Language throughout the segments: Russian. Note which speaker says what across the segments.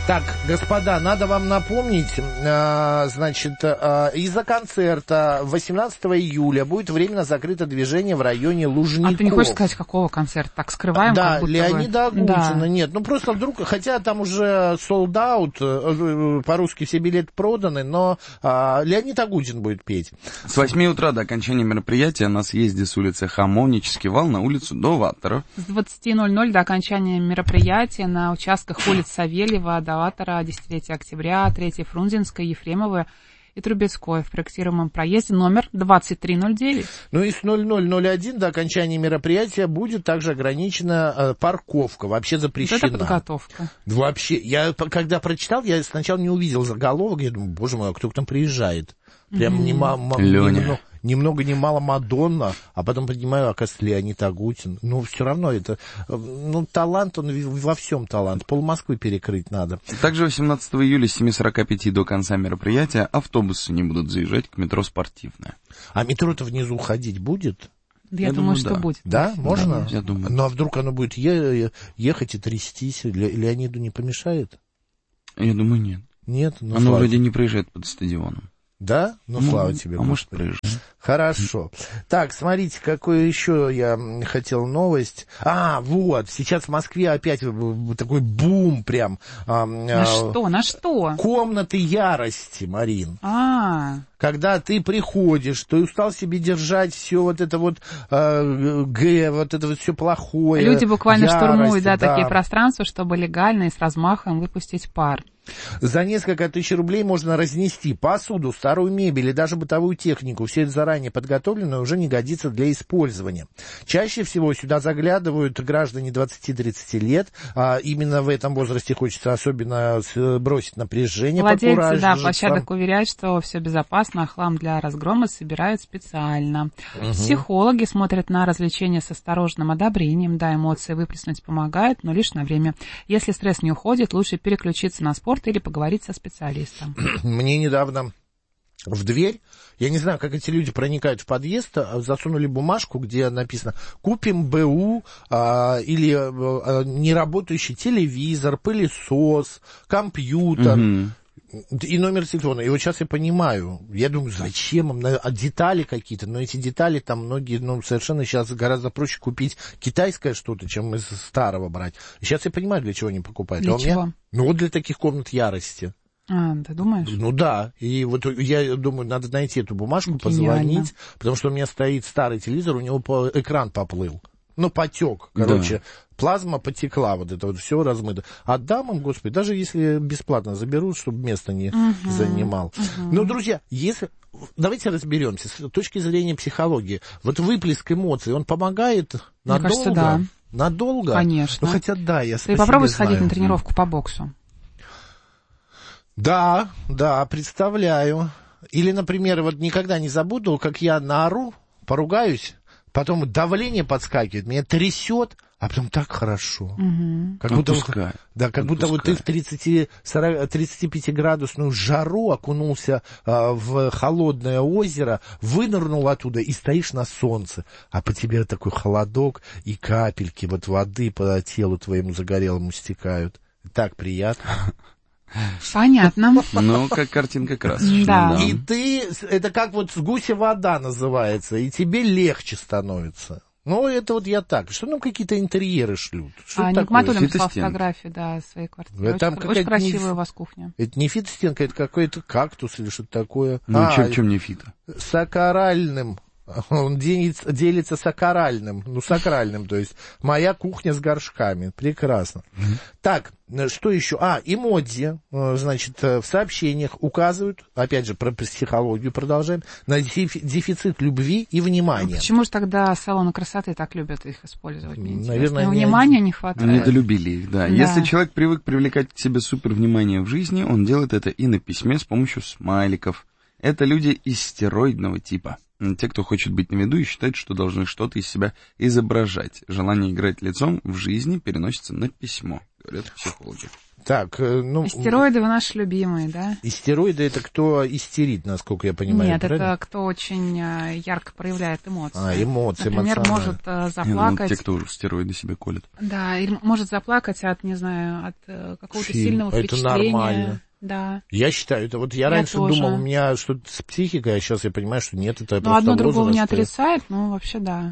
Speaker 1: Так, господа, надо вам напомнить, значит, из-за концерта 18 июля будет временно закрыто движение в районе Лужников.
Speaker 2: А ты не хочешь сказать, какого концерта? Так скрываем,
Speaker 1: да,
Speaker 2: как будто
Speaker 1: Леонида
Speaker 2: бы.
Speaker 1: Агутина,
Speaker 2: Да.
Speaker 1: нет, ну просто вдруг, хотя там уже sold out, по-русски все билеты проданы, но Леонид Агутин будет петь.
Speaker 3: С 8 утра до окончания мероприятия на съезде с улицы Хамовнический вал на улицу Доватора.
Speaker 2: С 20:00 до окончания мероприятия на участках улиц Савельева, Доватора, Десятилетия Октября, 3-й Фрунзенской, Ефремовой и Трубецкой в проектируемом проезде номер 2309.
Speaker 1: Ну и с 00:01 до окончания мероприятия будет также ограничена парковка, вообще запрещена.
Speaker 2: Вот это подготовка.
Speaker 1: Вообще, я когда прочитал, я сначала не увидел заголовок, я думаю, боже мой, а кто там приезжает? Прям
Speaker 3: Лёня.
Speaker 1: Немного не мало Мадонна, а потом понимаю, оказывается, Леонид Агутин. Ну, все равно это, талант, он во всем талант. Пол Москвы перекрыть надо.
Speaker 3: Также 18 июля с 7:45 до конца мероприятия автобусы не будут заезжать к метро «Спортивное».
Speaker 1: А метро-то внизу ходить будет?
Speaker 2: Я думаю, что
Speaker 3: да.
Speaker 2: будет.
Speaker 1: Да, можно?
Speaker 3: Да, я думаю.
Speaker 1: Ну, а вдруг оно будет ехать и трястись? Леониду не помешает?
Speaker 3: Я думаю, нет.
Speaker 1: Нет? Ну,
Speaker 3: Оно
Speaker 1: слава
Speaker 3: вроде не проезжает под стадионом.
Speaker 1: Да? Ну, слава тебе,
Speaker 3: а может,
Speaker 1: Господи.
Speaker 3: проезжает.
Speaker 1: Хорошо. Так, смотрите, какую еще я хотел новость. Вот, сейчас в Москве опять такой бум прям.
Speaker 2: На что?
Speaker 1: Комнаты ярости, Марин. Когда ты приходишь, ты устал себе держать все вот это вот вот это вот все плохое.
Speaker 2: Люди буквально
Speaker 1: ярости,
Speaker 2: штурмуют, такие пространства, чтобы легально и с размахом выпустить пар.
Speaker 1: За несколько тысяч рублей можно разнести посуду, старую мебель и даже бытовую технику. Все это заранее подготовлено и уже не годится для использования. Чаще всего сюда заглядывают граждане 20-30 лет. Именно в этом возрасте хочется особенно сбросить напряжение.
Speaker 2: Владельцы, площадок уверяют, что все безопасно, а хлам для разгрома собирают специально. Психологи смотрят на развлечения с осторожным одобрением. Да, эмоции выплеснуть помогают, но лишь на время. Если стресс не уходит, лучше переключиться на спорт или поговорить со специалистом.
Speaker 1: Мне недавно в дверь, я не знаю, как эти люди проникают в подъезд, засунули бумажку, где написано «Купим БУ» или неработающий телевизор, пылесос, компьютер. И номер телефона. И вот сейчас я понимаю, я думаю, зачем им детали какие-то, но эти детали там многие, совершенно сейчас гораздо проще купить китайское что-то, чем из старого брать. И сейчас я понимаю, для чего они покупают.
Speaker 2: Для чего?
Speaker 1: Вот для таких комнат ярости.
Speaker 2: Ты думаешь?
Speaker 1: Ну да, и вот я думаю, надо найти эту бумажку, позвонить, потому что у меня стоит старый телевизор, у него экран поплыл. Потек, короче, плазма потекла, вот это вот все размыто. Отдам им, Господи, даже если бесплатно заберут, чтобы место не занимал. Но, друзья, давайте разберемся с точки зрения психологии. Вот выплеск эмоций, он помогает надолго?
Speaker 2: Мне кажется, да.
Speaker 1: Надолго?
Speaker 2: Конечно.
Speaker 1: Хотя да, я
Speaker 2: Ты попробуй сходить на тренировку по боксу.
Speaker 1: Да, представляю. Или, например, вот никогда не забуду, как я наору, поругаюсь, потом давление подскакивает, меня трясет, а потом так хорошо. Как будто вот ты в 35-градусную жару окунулся в холодное озеро, вынырнул оттуда и стоишь на солнце, а по тебе такой холодок и капельки вот воды по телу твоему загорелому стекают. Так приятно.
Speaker 2: Понятно.
Speaker 3: Как картинка красочная.
Speaker 2: Да.
Speaker 1: И это как вот с гуся вода называется, и тебе легче становится. Это вот я так. Что нам какие-то интерьеры шлют? Что это такое?
Speaker 2: Нигматуллин прислал фотографии, своей квартиры. Очень красивая у вас кухня.
Speaker 1: Это не фитостенка, это какой-то кактус или что-то такое.
Speaker 3: Чем не фито?
Speaker 1: Сакральным. Он делится сакральным. Сакральным, то есть моя кухня с горшками. Прекрасно. Так, что еще? Эмодзи, значит, в сообщениях указывают, опять же, про психологию продолжаем, на дефицит любви и внимания.
Speaker 2: Почему же тогда салоны красоты так любят их использовать?
Speaker 1: Наверное,
Speaker 2: внимания не хватает.
Speaker 3: Недолюбили их, да. Если человек привык привлекать к себе супер внимание в жизни, он делает это и на письме с помощью смайликов. Это люди из стероидного типа. Те, кто хочет быть на виду и считает, что должны что-то из себя изображать. Желание играть лицом в жизни переносится на письмо, говорят психологи.
Speaker 1: Так, ну...
Speaker 2: Истероиды вы наши любимые, да?
Speaker 1: Истероиды — это кто истерит, насколько я понимаю.
Speaker 2: Нет,
Speaker 1: правильно?
Speaker 2: это кто очень ярко проявляет эмоции.
Speaker 1: Эмоции,
Speaker 2: например, может заплакать.
Speaker 3: Те, кто стероиды себе колят.
Speaker 2: Да, или может заплакать от, не знаю, от какого-то сильного впечатления.
Speaker 1: Это нормально.
Speaker 2: Да.
Speaker 1: Я считаю, это вот я раньше
Speaker 2: тоже
Speaker 1: думал, у меня что-то с психикой, а сейчас я понимаю, что нет, это
Speaker 2: ну,
Speaker 1: просто
Speaker 2: одно
Speaker 1: возраст.
Speaker 2: другого не отрицает, но вообще да.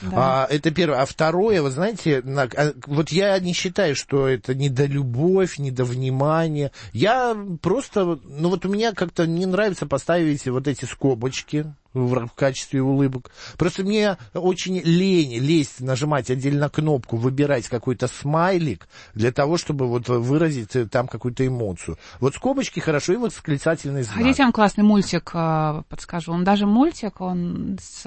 Speaker 1: Это первое. А второе, вы знаете, вот я не считаю, что это недолюбовь, недовнимание. Я просто, ну вот у меня как-то не нравится поставить вот эти скобочки в качестве улыбок. Просто мне очень лезть, нажимать отдельно кнопку, выбирать какой-то смайлик для того, чтобы вот выразить там какую-то эмоцию. Вот скобочки хорошо, и вот восклицательный знак.
Speaker 2: Хотите, я вам классный мультик подскажу? Он даже мультик, он с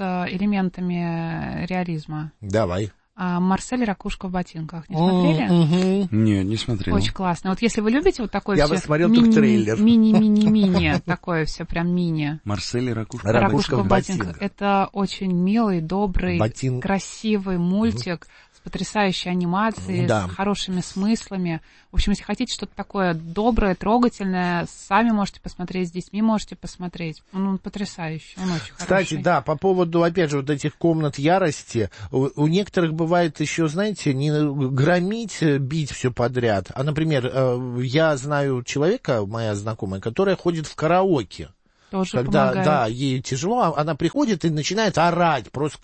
Speaker 2: элементами реализма.
Speaker 1: Давай.
Speaker 2: Марсель Ракушка в ботинках. Не смотрели?
Speaker 3: Нет, не смотрел.
Speaker 2: Очень классно. Вот если вы любите вот такое
Speaker 1: я
Speaker 2: все
Speaker 1: посмотрел только трейлер.
Speaker 2: Мини-мини-мини, такое все прям мини.
Speaker 3: Марсель Ракушка.
Speaker 2: Ракушка в ботинках. Это очень милый, добрый, красивый мультик с потрясающей анимацией, с хорошими смыслами. В общем, если хотите что-то такое доброе, трогательное, сами можете посмотреть, с детьми можете посмотреть. Он потрясающий, он очень
Speaker 1: Кстати,
Speaker 2: хороший.
Speaker 1: да, по поводу, опять же, вот этих комнат ярости, у некоторых бывает еще, знаете, не громить, бить все подряд, а, например, я знаю человека, моя знакомая, которая ходит в караоке.
Speaker 2: Тоже
Speaker 1: когда,
Speaker 2: помогает.
Speaker 1: да, ей тяжело, она приходит и начинает орать, просто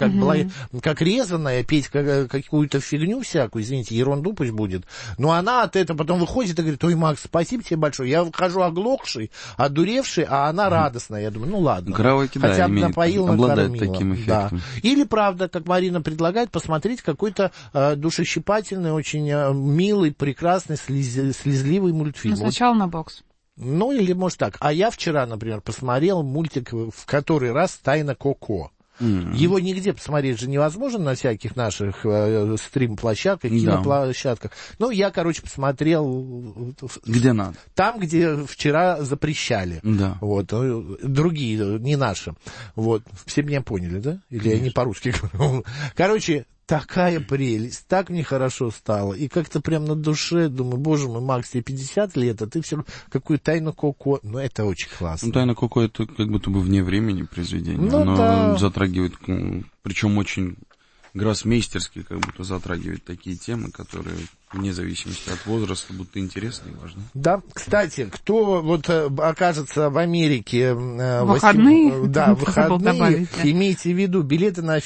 Speaker 1: как резаная, петь какую-то фигню всякую, извините, ерунду пусть будет. Но она от этого потом выходит и говорит: ой, Макс, спасибо тебе большое. Я выхожу оглохший, одуревший, а она радостная. Я думаю, ну ладно.
Speaker 3: Караоке,
Speaker 1: хотя бы
Speaker 3: имеет,
Speaker 1: напоил,
Speaker 3: обладает
Speaker 1: накормила.
Speaker 3: таким эффектом.
Speaker 1: Да. Или, правда, как Марина предлагает, посмотреть какой-то душещипательный, очень милый, прекрасный, слезливый мультфильм.
Speaker 2: Ну, сначала на бокс.
Speaker 1: Ну, или, может, так. А я вчера, например, посмотрел мультик в который раз «Тайна Коко». Его нигде посмотреть же невозможно на всяких наших стрим-площадках, киноплощадках. Ну, я, короче, посмотрел...
Speaker 3: Где надо?
Speaker 1: Там, где вчера запрещали.
Speaker 3: Да.
Speaker 1: Вот. Другие, не наши. Вот. Все меня поняли, да? Или я не по-русски говорю? Короче... Такая прелесть, так мне хорошо стало. И как-то прям на душе думаю, боже мой, Макс, тебе 50 лет, а ты все равно какую «Тайну Коко». Ну, это очень классно.
Speaker 3: Ну, «Тайна Коко» — это как будто бы вне времени произведение.
Speaker 1: Ну,
Speaker 3: оно затрагивает, причем очень гроссмейстерски, как будто затрагивает такие темы, которые вне зависимости от возраста будто интересны и важны.
Speaker 1: Да, кстати, кто вот окажется в Америке
Speaker 2: выходные,
Speaker 1: выходные, имейте в виду, билеты на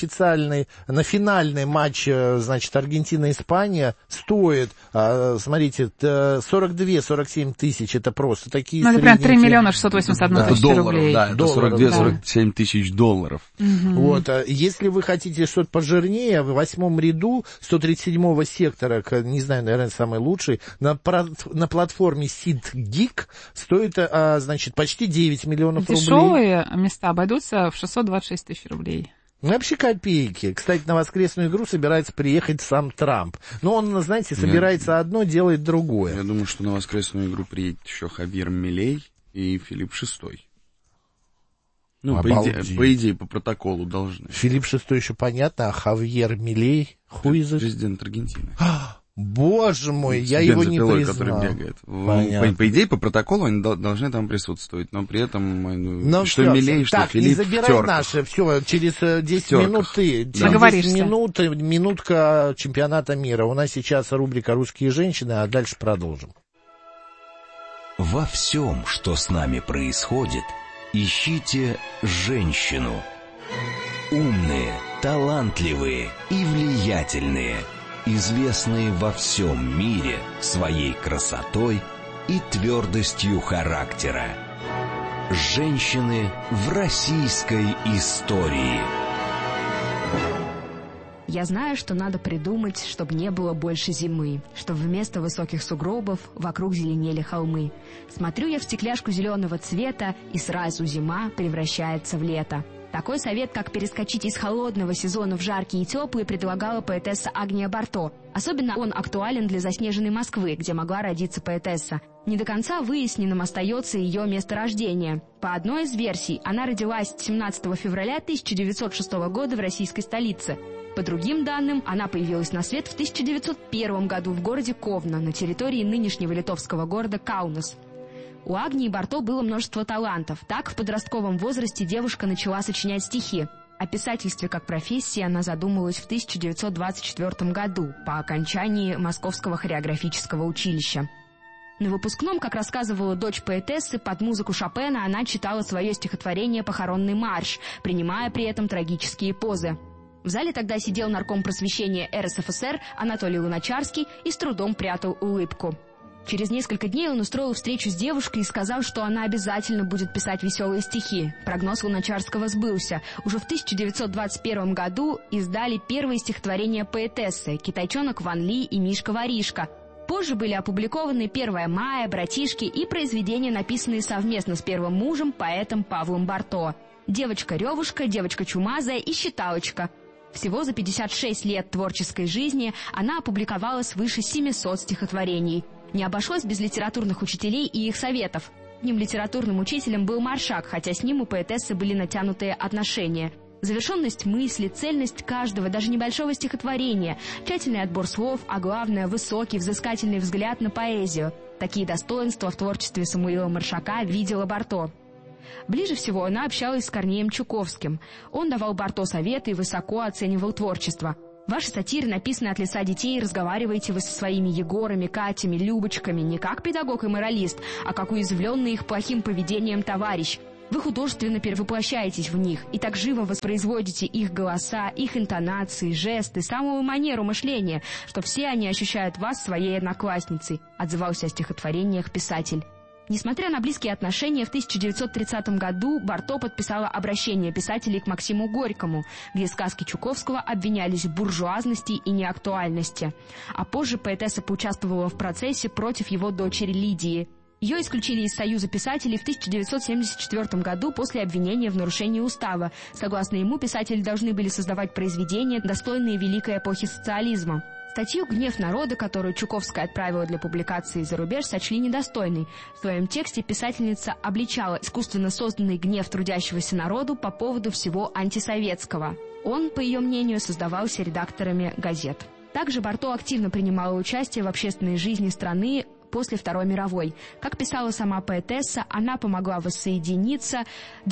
Speaker 1: финальный матч, значит, Аргентина-Испания стоят, смотрите, 42-47 тысяч, это просто такие
Speaker 2: средние... Ну, это прям 3 миллиона 681 тысячи рублей.
Speaker 3: Да, это 42-47 тысяч долларов.
Speaker 1: Вот, если вы хотите что-то пожирнее, в 8-м ряду 137-го сектора, не знаю, наверное, самый лучший, на платформе SeatGeek стоит, значит, почти 9 миллионов рублей.
Speaker 2: Дешевые места обойдутся в 626 тысяч рублей.
Speaker 1: Ну, вообще копейки. Кстати, на воскресную игру собирается приехать сам Трамп. Но он, знаете, собирается одно, делает другое.
Speaker 3: Я думаю, что на воскресную игру приедет еще Хавьер Милей и Филипп VI. Ну, по идее, по протоколу должны.
Speaker 1: Филипп VI еще понятно, а Хавьер Милей,
Speaker 3: президент Аргентины.
Speaker 1: Боже мой, я его не
Speaker 3: пилой,
Speaker 1: признал.
Speaker 3: Который бегает. По идее, по протоколу они должны там присутствовать, но при этом, что
Speaker 1: все,
Speaker 3: Милей, что
Speaker 1: так,
Speaker 3: Филипп,
Speaker 1: не забирай наше, все, через 10 минут ты.
Speaker 2: Договоришься.
Speaker 1: 10 минут, минутка чемпионата мира. У нас сейчас рубрика «Русские женщины», а дальше продолжим.
Speaker 4: Во всем, что с нами происходит, ищите женщину. Умные, талантливые и влиятельные, известные во всем мире своей красотой и твердостью характера. Женщины в российской истории.
Speaker 5: Я знаю, что надо придумать, чтобы не было больше зимы, чтобы вместо высоких сугробов вокруг зеленели холмы. Смотрю я в стекляшку зеленого цвета, и сразу зима превращается в лето. Такой совет, как перескочить из холодного сезона в жаркий и теплый, предлагала поэтесса Агния Барто. Особенно он актуален для заснеженной Москвы, где могла родиться поэтесса. Не до конца выясненным остается ее место рождения. По одной из версий, она родилась 17 февраля 1906 года в российской столице. По другим данным, она появилась на свет в 1901 году в городе Ковна, на территории нынешнего литовского города Каунас. У Агнии Барто было множество талантов. Так, в подростковом возрасте девушка начала сочинять стихи. О писательстве как профессии она задумалась в 1924 году, по окончании Московского хореографического училища. На выпускном, как рассказывала дочь поэтессы, под музыку Шопена она читала свое стихотворение «Похоронный марш», принимая при этом трагические позы. В зале тогда сидел нарком просвещения РСФСР Анатолий Луначарский и с трудом прятал улыбку. Через несколько дней он устроил встречу с девушкой и сказал, что она обязательно будет писать веселые стихи. Прогноз Луначарского сбылся. Уже в 1921 году издали первые стихотворения поэтессы «Китайчонок Ван Ли» и «Мишка-воришка». Позже были опубликованы «1 мая», «Братишки» и произведения, написанные совместно с первым мужем, поэтом Павлом Барто. «Девочка-ревушка», «Девочка чумазая» и «Считалочка». Всего за 56 лет творческой жизни она опубликовала свыше 700 стихотворений. Не обошлось без литературных учителей и их советов. Одним литературным учителем был Маршак, хотя с ним у поэтессы были натянутые отношения. Завершенность мысли, цельность каждого, даже небольшого стихотворения, тщательный отбор слов, а главное – высокий, взыскательный взгляд на поэзию. Такие достоинства в творчестве Самуила Маршака видела Барто. Ближе всего она общалась с Корнеем Чуковским. Он давал Барто советы и высоко оценивал творчество. Ваши сатиры написаны от лица детей, разговариваете вы со своими Егорами, Катями, Любочками не как педагог и моралист, а как уязвленный их плохим поведением товарищ. Вы художественно перевоплощаетесь в них и так живо воспроизводите их голоса, их интонации, жесты, самую манеру мышления, что все они ощущают вас своей одноклассницей, отзывался о стихотворениях писатель. Несмотря на близкие отношения, в 1930 году Барто подписала обращение писателей к Максиму Горькому, где сказки Чуковского обвинялись в буржуазности и неактуальности. А позже поэтесса поучаствовала в процессе против его дочери Лидии. Ее исключили из Союза писателей в 1974 году после обвинения в нарушении устава. Согласно ему, писатели должны были создавать произведения, достойные великой эпохи социализма. Статью «Гнев народа», которую Чуковская отправила для публикации за рубеж, сочли недостойной. В своем тексте писательница обличала искусственно созданный гнев трудящегося народу по поводу всего антисоветского. Он, по ее мнению, создавался редакторами газет. Также Барто активно принимала участие в общественной жизни страны после Второй мировой. Как писала сама поэтесса, она помогла воссоединиться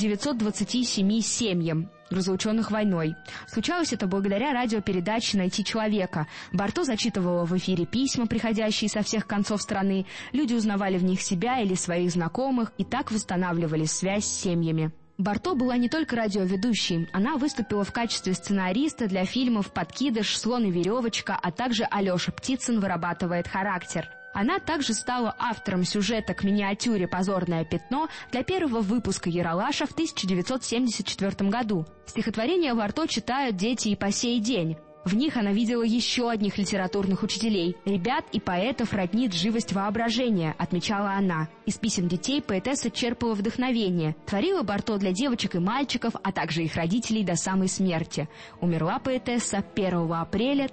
Speaker 5: 927 семьям, разлученных войной. Случалось это благодаря радиопередаче «Найти человека». Барто зачитывала в эфире письма, приходящие со всех концов страны. Люди узнавали в них себя или своих знакомых, и так восстанавливали связь с семьями. Барто была не только радиоведущей. Она выступила в качестве сценариста для фильмов «Подкидыш», «Слон и веревочка», а также «Алеша Птицын вырабатывает характер». Она также стала автором сюжета к миниатюре «Позорное пятно» для первого выпуска «Ералаша» в 1974 году. Стихотворения Барто читают дети и по сей день. В них она видела еще одних литературных учителей. «Ребят и поэтов роднит живость воображения», отмечала она. Из писем детей поэтесса черпала вдохновение. Творила Барто для девочек и мальчиков, а также их родителей до самой смерти. Умерла поэтесса 1 апреля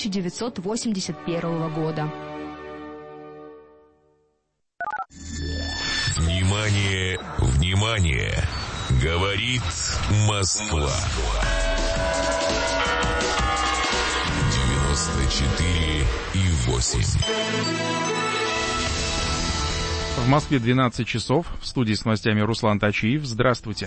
Speaker 5: 1981 года.
Speaker 6: Внимание, внимание! Говорит Москва. 94,8.
Speaker 7: В Москве 12 часов. В студии с новостями Руслан Тачиев. Здравствуйте.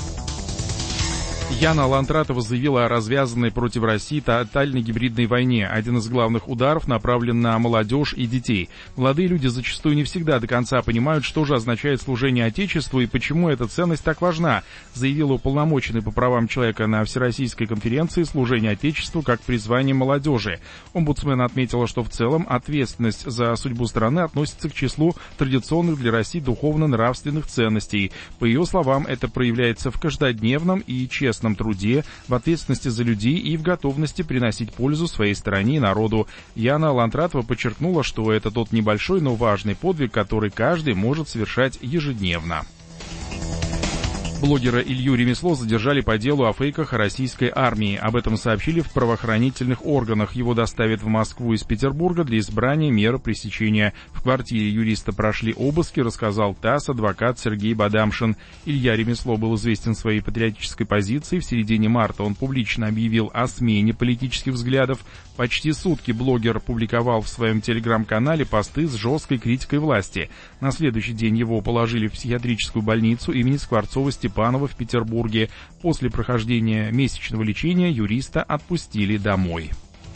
Speaker 7: Яна Лантратова заявила о развязанной против России тотальной гибридной войне. Один из главных ударов направлен на молодежь и детей. Молодые люди зачастую не всегда до конца понимают, что же означает служение Отечеству и почему эта ценность так важна, заявила уполномоченный по правам человека на Всероссийской конференции «Служение Отечеству как призвание молодежи». Омбудсмен отметила, что в целом ответственность за судьбу страны относится к числу традиционных для России духовно-нравственных ценностей. По ее словам, это проявляется в каждодневном и честном труде, в ответственности за людей и в готовности приносить пользу своей стране и народу. Яна Лантратова подчеркнула, что это тот небольшой, но важный подвиг, который каждый может совершать ежедневно. Блогера Илью Ремесло задержали по делу о фейках о российской армии. Об этом сообщили в правоохранительных органах. Его доставят в Москву из Петербурга для избрания меры пресечения. В квартире юриста прошли обыски, рассказал ТАСС адвокат Сергей Бадамшин. Илья Ремесло был известен своей патриотической позицией. В середине марта он публично объявил о смене политических взглядов. Почти сутки блогер публиковал в своем телеграм-канале посты с жесткой критикой власти. На следующий день его положили в психиатрическую больницу имени Скворцова-Степанова в Петербурге. После прохождения месячного лечения юриста отпустили домой.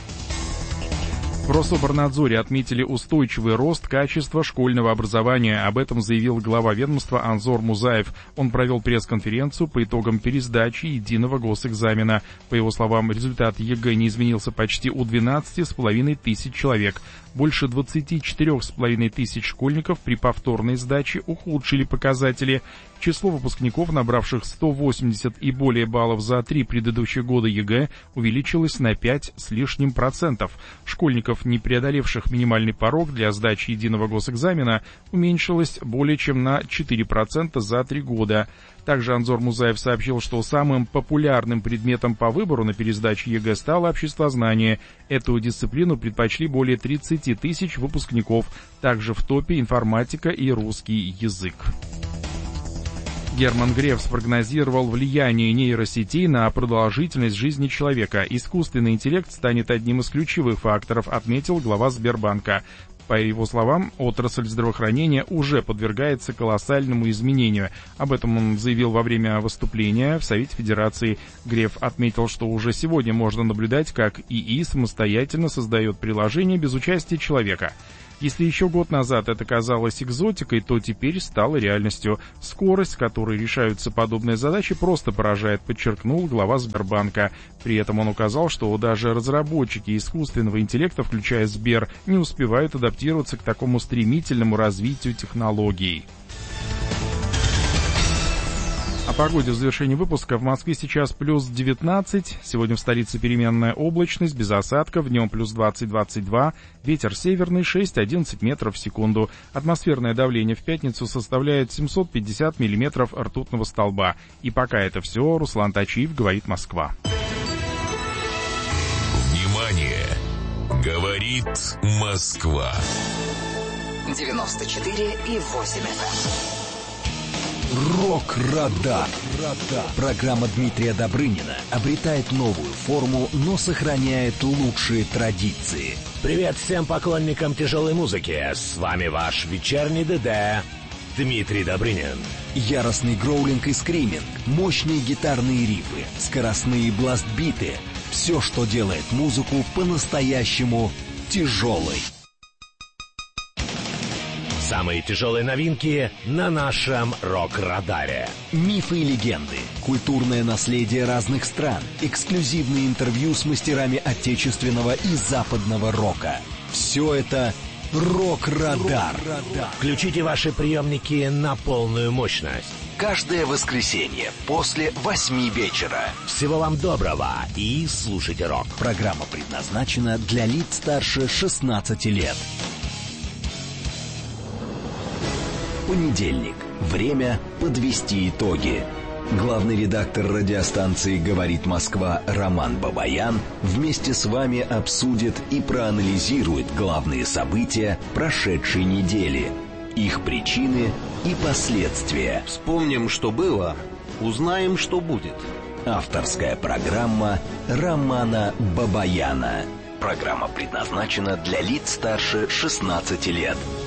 Speaker 7: В Рособорнадзоре отметили устойчивый рост качества школьного образования. Об этом заявил глава ведомства Анзор Музаев. Он провел пресс-конференцию по итогам пересдачи единого госэкзамена. По его словам, результат ЕГЭ не изменился почти у 12,5 тысяч человек. Больше 24,5 тысяч школьников при повторной сдаче ухудшили показатели. Число выпускников, набравших 180 и более баллов за 3 предыдущих года ЕГЭ, увеличилось на 5 с лишним %. Школьников, не преодолевших минимальный порог для сдачи единого госэкзамена, уменьшилось более чем на 4% за 3 года. Также Анзор Музаев сообщил, что самым популярным предметом по выбору на пересдаче ЕГЭ стало обществознание. Эту дисциплину предпочли более 30 тысяч выпускников. Также в топе информатика и русский язык. Герман Греф спрогнозировал влияние нейросетей на продолжительность жизни человека. Искусственный интеллект станет одним из ключевых факторов, отметил глава Сбербанка. По его словам, отрасль здравоохранения уже подвергается колоссальному изменению. Об этом он заявил во время выступления в Совете Федерации. Греф отметил, что уже сегодня можно наблюдать, как ИИ самостоятельно создает приложение без участия человека. Если еще год назад это казалось экзотикой, то теперь стало реальностью. Скорость, с которой решаются подобные задачи, просто поражает, подчеркнул глава Сбербанка. При этом он указал, что даже разработчики искусственного интеллекта, включая Сбер, не успевают адаптироваться к такому стремительному развитию технологий. О погоде в завершении выпуска. В Москве сейчас плюс 19. Сегодня в столице переменная облачность, без осадков. Днем плюс 20-22. Ветер северный 6-11 метров в секунду. Атмосферное давление в пятницу составляет 750 миллиметров ртутного столба. И пока это все. Руслан Тачиев, говорит Москва.
Speaker 6: Внимание! Говорит Москва.
Speaker 8: 94,8 FM.
Speaker 4: Рок-радар. Программа Дмитрия Добрынина обретает новую форму, но сохраняет лучшие традиции.
Speaker 9: Привет всем поклонникам тяжелой музыки. С вами ваш вечерний ДД Дмитрий Добрынин.
Speaker 4: Яростный гроулинг и скриминг, мощные гитарные рифы, скоростные бластбиты. Все, что делает музыку по-настоящему тяжелой.
Speaker 9: Самые тяжелые новинки на нашем рок-радаре.
Speaker 4: Мифы и легенды, культурное наследие разных стран, эксклюзивные интервью с мастерами отечественного и западного рока. Все это Рок-радар.
Speaker 9: Включите ваши приемники на полную мощность.
Speaker 4: Каждое воскресенье после 8 вечера.
Speaker 9: Всего вам доброго и слушайте рок.
Speaker 4: Программа предназначена для лиц старше 16 лет. Понедельник. Время подвести итоги. Главный редактор радиостанции «Говорит Москва» Роман Бабаян вместе с вами обсудит и проанализирует главные события прошедшей недели, их причины и последствия.
Speaker 10: Вспомним, что было, узнаем, что будет.
Speaker 4: Авторская программа Романа Бабаяна. Программа предназначена для лиц старше 16 лет.